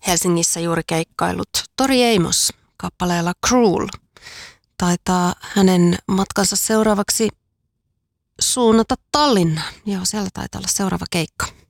Helsingissä juuri keikkaillut Tori Amos kappaleella Cruel. Taitaa hänen matkansa seuraavaksi suunnata Tallinnaan. Joo, siellä taitaa olla seuraava keikka.